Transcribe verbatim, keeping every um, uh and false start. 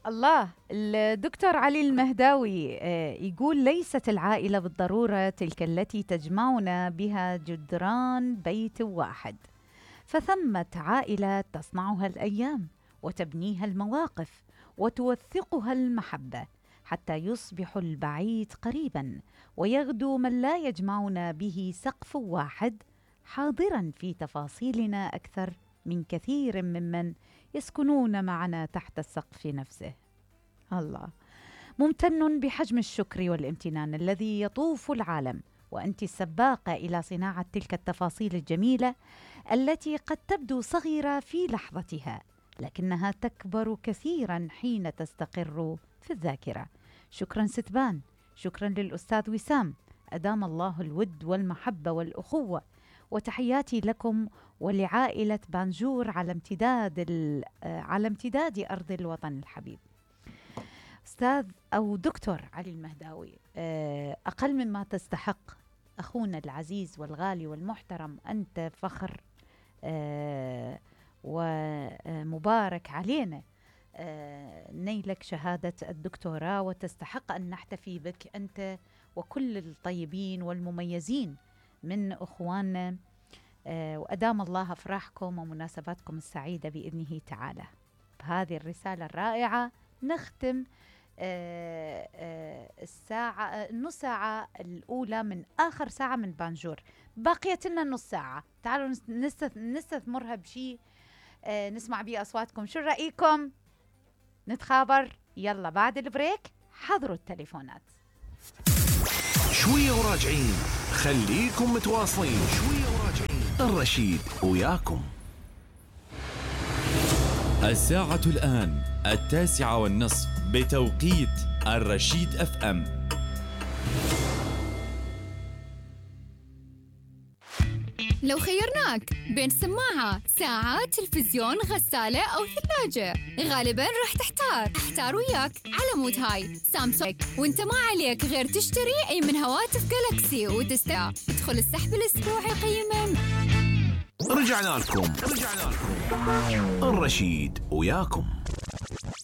الله. الدكتور علي المهداوي آه، يقول: ليست العائلة بالضرورة تلك التي تجمعنا بها جدران بيت واحد، فثمة عائلة تصنعها الأيام وتبنيها المواقف وتوثقها المحبة حتى يصبح البعيد قريبا، ويغدو من لا يجمعنا به سقف واحد حاضرا في تفاصيلنا أكثر من كثير ممن يسكنون معنا تحت السقف نفسه. الله. ممتن بحجم الشكر والامتنان الذي يطوف العالم، وأنت السباقة إلى صناعة تلك التفاصيل الجميلة التي قد تبدو صغيرة في لحظتها لكنها تكبر كثيرا حين تستقر في الذاكرة. شكرا ستبان، شكرا للأستاذ وسام، أدام الله الود والمحبة والأخوة، وتحياتي لكم ولعائلة بانجور على امتداد على امتداد أرض الوطن الحبيب. أستاذ أو دكتور علي المهداوي، أقل مما تستحق أخونا العزيز والغالي والمحترم، أنت فخر ومبارك علينا نيلك شهادة الدكتوراه، وتستحق أن نحتفي بك أنت وكل الطيبين والمميزين من أخواننا، وأدام الله أفراحكم ومناسباتكم السعيدة بإذنه تعالى. بهذه الرسالة الرائعة نختم الساعة النص ساعة الأولى من آخر ساعة من بانجور. بقيت لنا نص ساعة، تعالوا نستثمرها بشيء نسمع بيه أصواتكم. شو رأيكم؟ نتخابر يلا بعد البريك. حضروا التليفونات. شوية وراجعين، خليكم متواصلين. شوية وراجعين، الرشيد وياكم. الساعة الآن التاسعة والنصف بتوقيت الرشيد اف ام. لو خيرناك بين سماعة، ساعة، تلفزيون، غسالة أو ثلاجة، غالباً رح تحتار. احتار وياك على مود هاي سامسونج، وانت ما عليك غير تشتري أي من هواتف جالكسي وتستمتع. ادخل السحب الأسبوعي قيماً. رجعنا لكم رجعنا لكم الرشيد وياكم.